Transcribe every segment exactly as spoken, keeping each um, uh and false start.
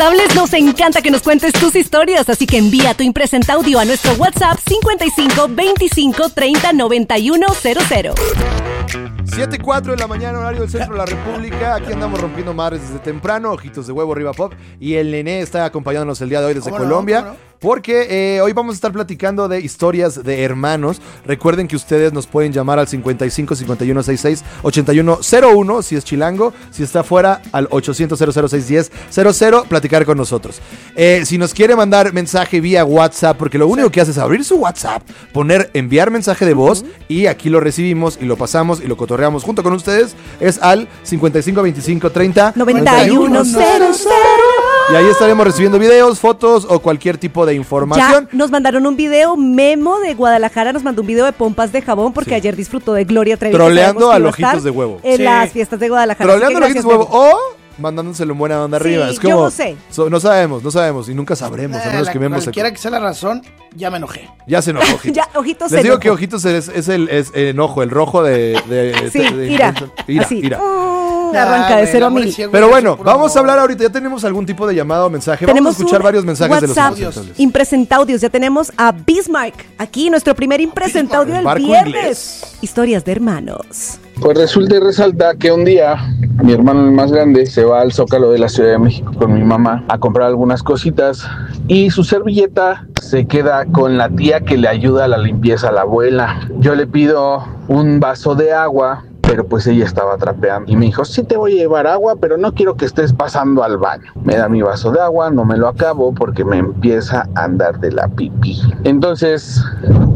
impresentables, nos encanta que nos cuentes tus historias, así que envía tu impresenta audio a nuestro WhatsApp cincuenta y cinco veinticinco treinta noventa y uno cero cero. siete y cuatro de la mañana, horario del centro de la República. Aquí andamos rompiendo madres desde temprano. Ojitos de huevo, arriba pop. Y el Nené está acompañándonos el día de hoy desde Colombia. No, no? Porque eh, hoy vamos a estar platicando de historias de hermanos. Recuerden que ustedes nos pueden llamar al cincuenta y cinco cincuenta y uno sesenta y seis ochenta y uno cero uno si es chilango. Si está fuera, al ochocientos cero cero seis diez cero cero, platicar con nosotros. Eh, si nos quiere mandar mensaje vía WhatsApp, porque lo único que hace es abrir su WhatsApp, poner enviar mensaje de voz, uh-huh. y aquí lo recibimos y lo pasamos y lo cotorreamos junto con ustedes, es al cincuenta y cinco veinticinco treinta noventa y uno cero cero. Y ahí estaremos recibiendo videos, fotos o cualquier tipo de información. Ya nos mandaron un video, Memo de Guadalajara nos mandó un video de pompas de jabón porque sí. ayer disfrutó de Gloria Trevi. Troleando a los ojitos de huevo. En sí. las fiestas de Guadalajara. Troleando a los ojitos de huevo o mandándoselo en buena onda sí, arriba. Es como, yo no sé. So, no sabemos, no sabemos y nunca sabremos. Eh, a menos la, que vemos cualquiera el... que sea la razón, ya me enojé. Ya se enojó, Ojitos. ya, Ojitos Les se digo enojó. que Ojitos es, es el es enojo, el rojo de... de sí, de, de, ira. de ira, Así. ira. Uh, arranca de cero a mil. Pero bueno, vamos a hablar ahorita. Ya tenemos algún tipo de llamado o mensaje. Tenemos vamos a escuchar varios mensajes WhatsApp, de los impresentaudios. Impresentaudios. Ya tenemos a Bismarck. Aquí nuestro primer impresentaudio del viernes. Inglés. Historias de hermanos. Pues resulta y resalta que un día mi hermano el más grande se va al Zócalo de la Ciudad de México con mi mamá a comprar algunas cositas y su servilleta se queda con la tía que le ayuda a la limpieza a la abuela. Yo le pido un vaso de agua, pero pues ella estaba trapeando y me dijo, sí te voy a llevar agua, pero no quiero que estés pasando al baño. Me da mi vaso de agua, no me lo acabo porque me empieza a andar de la pipí. Entonces,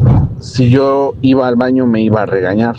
si yo iba al baño me iba a regañar.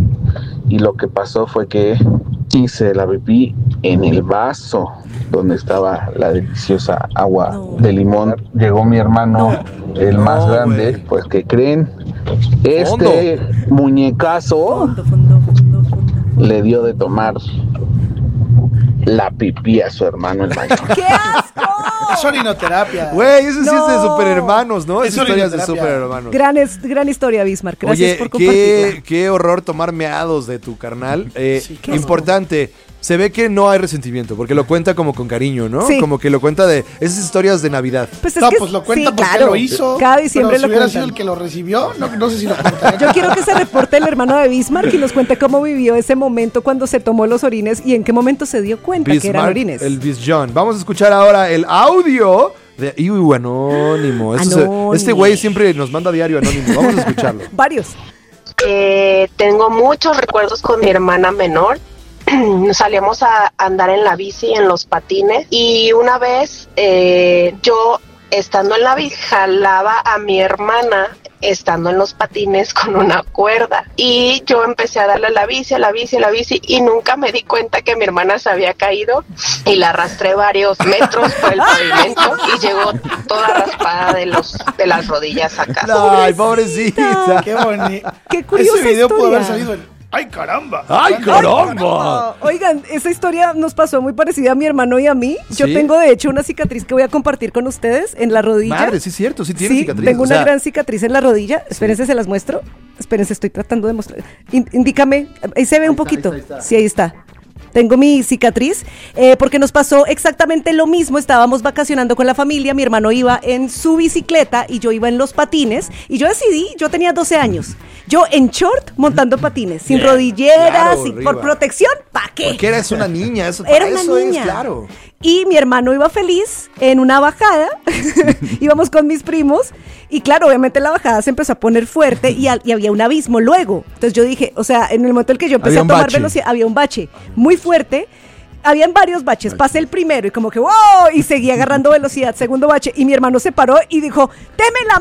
Y lo que pasó fue que hice la pipí en el vaso donde estaba la deliciosa agua no. de limón. Llegó mi hermano, no. el más no, grande, wey. Pues ¿qué creen? Este fondo. muñecazo fondo, fondo, fondo, fondo. le dio de tomar la pipí a su hermano el baño. ¡Qué asco! Es orinoterapia. Güey, eso sí no. es de super hermanos, ¿no? Es historias de super hermanos. Gran, es, gran historia, Bismarck. Gracias Oye, por compartirla. Qué, qué horror tomar meados de tu carnal. Eh, sí, importante. Se ve que no hay resentimiento, porque lo cuenta como con cariño, ¿no? Sí. Como que lo cuenta de esas historias de Navidad. Pues es no, que pues lo cuenta sí, porque claro. lo hizo. Cada diciembre pero lo si hubiera cuentan. sido el que lo recibió, no, no sé si lo cuenta. Yo quiero que se reporte el hermano de Bismarck y nos cuente cómo vivió ese momento cuando se tomó los orines y en qué momento se dio cuenta Bismarck, que eran orines. El Bisjon. Vamos a escuchar ahora el audio de Iu Anónimo. Anónimo. Este güey siempre nos manda diario anónimo. Vamos a escucharlo. Varios. Eh, tengo muchos recuerdos con mi hermana menor. Salíamos a andar en la bici, en los patines, y una vez eh, yo, estando en la bici, jalaba a mi hermana estando en los patines con una cuerda, y yo empecé a darle a la bici, a la bici, a la bici, y nunca me di cuenta que mi hermana se había caído, y la arrastré varios metros por el pavimento, y llegó toda raspada de los de las rodillas a casa. Ay, pobrecita. Qué bonito. Qué curiosa Ese video historia. pudo haber salido en... ¡Ay, caramba! ¡Ay, caramba! Oigan, esa historia nos pasó muy parecida a mi hermano y a mí. Yo ¿Sí? tengo, de hecho, una cicatriz que voy a compartir con ustedes en la rodilla. Madre, sí es cierto, sí tiene sí, cicatriz. tengo una o sea... gran cicatriz en la rodilla. Espérense, sí. se las muestro. Espérense, estoy tratando de mostrar. In- indícame, ahí se ve ahí un está, poquito. Ahí está, ahí está. Sí, ahí está. Tengo mi cicatriz, eh, porque nos pasó exactamente lo mismo. Estábamos vacacionando con la familia, mi hermano iba en su bicicleta y yo iba en los patines, y yo decidí, yo tenía doce años, yo en short montando patines, sin yeah, rodilleras, claro, y por protección, ¿pa' qué? Porque eras una niña, eso, Era para una eso niña. Es, claro. Y mi hermano iba feliz en una bajada, íbamos con mis primos, y claro, obviamente la bajada se empezó a poner fuerte y, a, y había un abismo luego. Entonces yo dije, o sea, en el momento en que yo empecé a tomar bache. velocidad, había un bache muy fuerte. Habían varios baches, pasé el primero y como que ¡wow! Y seguí agarrando velocidad, segundo bache, y mi hermano se paró y dijo, ¡deme la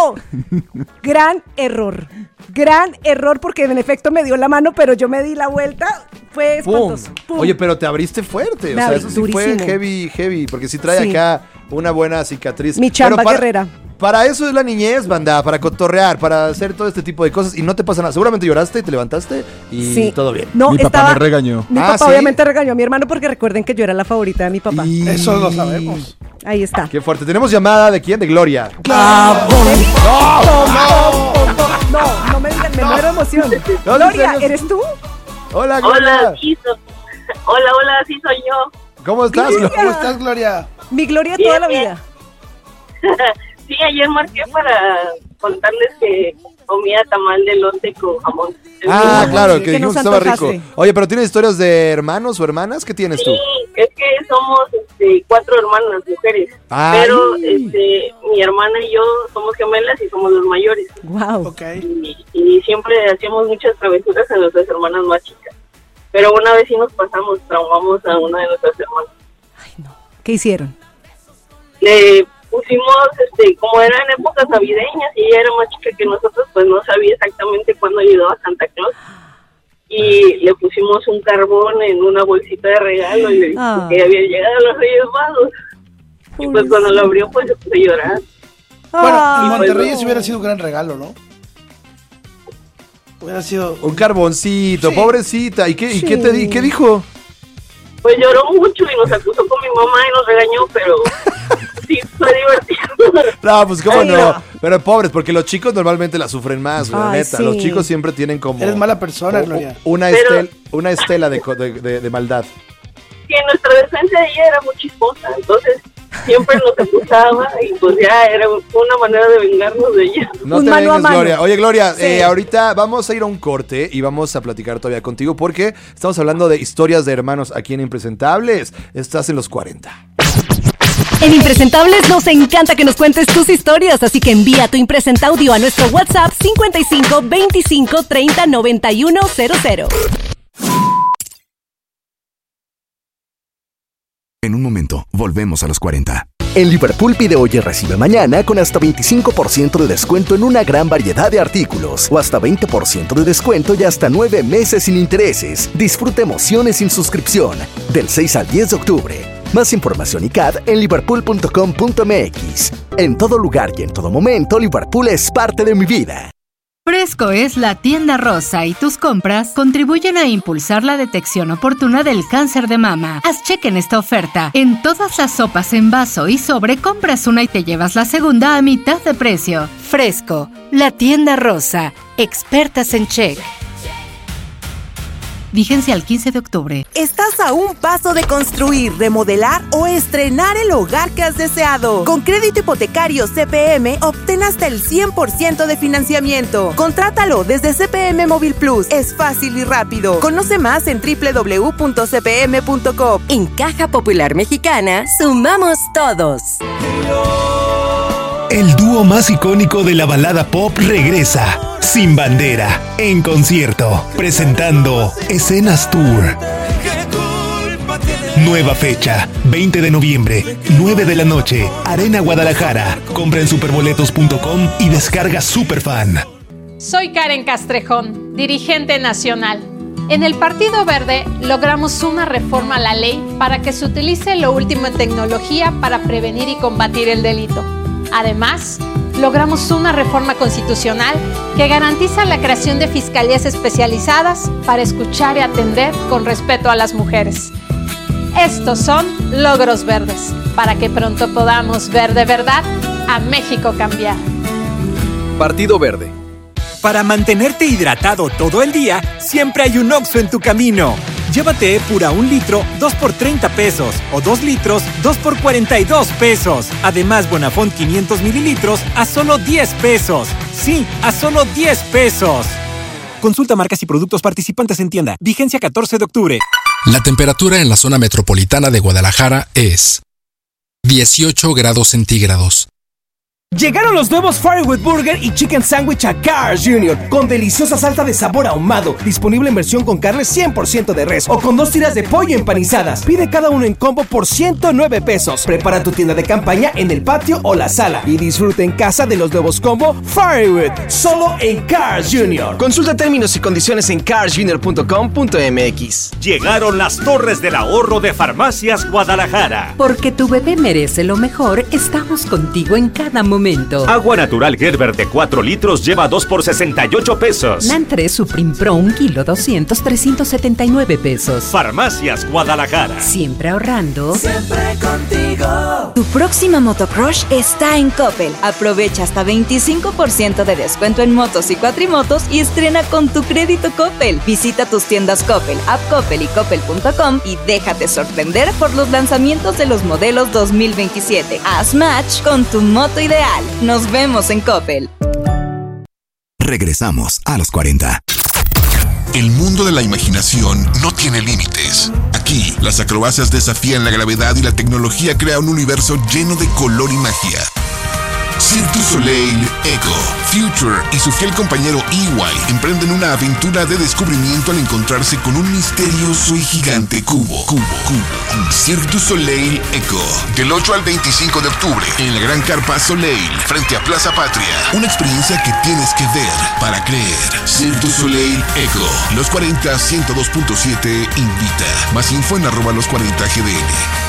mano! Gran error, gran error, porque en efecto me dio la mano, pero yo me di la vuelta, fue espantoso. ¡Pum! ¡Pum! Oye, pero te abriste fuerte, me o sea, abrí, eso sí durísimo. fue heavy, heavy, porque sí trae sí. acá una buena cicatriz. Mi chamba para, guerrera. Para eso es la niñez, banda, para cotorrear, para hacer todo este tipo de cosas y no te pasa nada. Seguramente lloraste, te levantaste y sí. todo bien. No, mi papá estaba, me regañó. Mi ah, papá ¿sí? obviamente regañó a mi hermano porque recuerden que yo era la favorita de mi papá. Y... Eso lo sabemos. Ahí está. Qué fuerte. Tenemos llamada de quién, de Gloria. ¡Ah, no, no, no, no, no me digan, me muero de emoción. No, Gloria, ¿eres tú? Hola, Gloria. Hola, sí, so- hola, hola, sí soy yo. ¿Cómo estás, Gloria? Gloria? ¿Cómo estás, Gloria? Mi Gloria Bien, toda la bien. vida. Sí, ayer marqué para contarles que comía tamal de elote con jamón. Ah, Ay, claro, sí, que que dijimos que nos estaba rico. antojaste. Oye, pero ¿tienes historias de hermanos o hermanas? ¿Qué tienes tú? Sí, es que somos este, cuatro hermanas mujeres, Ay. pero este, mi hermana y yo somos gemelas y somos los mayores. Wow. Ok. Y, y siempre hacíamos muchas travesuras a nuestras hermanas más chicas. Pero una vez sí nos pasamos, traumamos a una de nuestras hermanas. Ay, no. ¿Qué hicieron? Le pusimos, este, como eran épocas navideñas y ella era más chica que nosotros, pues no sabía exactamente cuándo llegaba Santa Claus. Y le pusimos un carbón en una bolsita de regalo y le dijimos Ah. que había llegado los Reyes Magos. Y pues cuando lo abrió, pues se puso a llorar. Bueno, en Ay, Monterrey no. eso hubiera sido un gran regalo, ¿no? Hubiera sido... Un carboncito, Sí. pobrecita. ¿Y qué, y Sí. qué te di, qué dijo? Pues lloró mucho y nos acusó con mi mamá y nos regañó, pero sí, fue divertido. No, pues cómo Ay, no. no. Pero pobres, porque los chicos normalmente la sufren más, güey, la Ay, neta. sí. Los chicos siempre tienen como... Eres mala persona, u- Gloria. Una, Pero- estel- una estela de, co- de, de- de maldad. Que en nuestra defensa ella era muy chismosa, entonces siempre nos acusaba y pues ya era una manera de vengarnos de ella. No Un te mano a vengas, mano. Gloria. Oye, Gloria, Sí. eh, ahorita vamos a ir a un corte y vamos a platicar todavía contigo porque estamos hablando de historias de hermanos aquí en Impresentables. Estás en los cuarenta. En Impresentables nos encanta que nos cuentes tus historias, así que envía tu impresenta audio a nuestro WhatsApp cincuenta y cinco veinticinco treinta noventa y uno cero cero. En un momento, volvemos a los cuarenta. En Liverpool pide hoy y recibe mañana con hasta veinticinco por ciento de descuento en una gran variedad de artículos o hasta veinte por ciento de descuento y hasta nueve meses sin intereses. Disfruta emociones sin suscripción del seis al diez de octubre. Más información y C A D en liverpool punto com punto m x. En todo lugar y en todo momento, Liverpool es parte de mi vida. Fresco es la tienda rosa y tus compras contribuyen a impulsar la detección oportuna del cáncer de mama. Haz cheque en esta oferta. En todas las sopas en vaso y sobre compras una y te llevas la segunda a mitad de precio. Fresco, la tienda rosa. Expertas en check. Vigencia al quince de octubre. Estás a un paso de construir, remodelar o estrenar el hogar que has deseado. Con crédito hipotecario C P M, obtén hasta el cien por ciento de financiamiento. Contrátalo desde C P M Móvil Plus. Es fácil y rápido. Conoce más en doble u doble u doble u punto c p m punto com. En Caja Popular Mexicana, sumamos todos. El dúo más icónico de la balada pop regresa, Sin Bandera, en concierto, presentando Escenas Tour. Nueva fecha, veinte de noviembre, nueve de la noche, Arena Guadalajara. Compra en superboletos punto com y descarga Superfan. Soy Karen Castrejón, dirigente nacional. En el Partido Verde logramos una reforma a la ley para que se utilice lo último en tecnología para prevenir y combatir el delito. Además, logramos una reforma constitucional que garantiza la creación de fiscalías especializadas para escuchar y atender con respeto a las mujeres. Estos son logros verdes, para que pronto podamos ver de verdad a México cambiar. Partido Verde. Para mantenerte hidratado todo el día, siempre hay un Oxxo en tu camino. Llévate Epura un litro, dos por treinta pesos. O dos litros, dos por cuarenta y dos pesos. Además, Bonafont quinientos mililitros a solo diez pesos. Sí, a solo diez pesos. Consulta marcas y productos participantes en tienda. Vigencia catorce de octubre. La temperatura en la zona metropolitana de Guadalajara es dieciocho grados centígrados. Llegaron los nuevos Firewood Burger y Chicken Sandwich a Carl's junior con deliciosa salsa de sabor ahumado, disponible en versión con carne cien por ciento de res o con dos tiras de pollo empanizadas. Pide cada uno en combo por ciento nueve pesos. Prepara tu tienda de campaña en el patio o la sala y disfruta en casa de los nuevos combo Firewood, solo en Carl's junior. Consulta términos y condiciones en carls junior punto com punto m x. Llegaron las torres del ahorro de Farmacias Guadalajara. Porque tu bebé merece lo mejor, estamos contigo en cada momento. momento. Agua natural Gerber de cuatro litros lleva dos por sesenta y ocho pesos. N A N tres Supreme Pro un kilo doscientos, trescientos setenta y nueve pesos. Farmacias Guadalajara. Siempre ahorrando. Siempre contigo. Tu próxima motocrush está en Coppel. Aprovecha hasta veinticinco por ciento de descuento en motos y cuatrimotos y estrena con tu crédito Coppel. Visita tus tiendas Coppel, App Coppel y Coppel punto com y déjate sorprender por los lanzamientos de los modelos dos mil veintisiete. Haz match con tu moto ideal. Nos vemos en Coppel. Regresamos a los cuarenta. El mundo de la imaginación no tiene límites. Aquí, las acrobacias desafían la gravedad y la tecnología crea un universo lleno de color y magia. Cirque du Soleil, Echo, Future y su fiel compañero E Y emprenden una aventura de descubrimiento al encontrarse con un misterioso y gigante cubo. Cubo, cubo. Cirque du Soleil, Echo. Del ocho al veinticinco de octubre en la Gran Carpa Soleil, frente a Plaza Patria. Una experiencia que tienes que ver para creer. Cirque du Soleil, Echo. Los cuarenta, ciento dos punto siete invita. Más info en arroba los cuarenta G D L.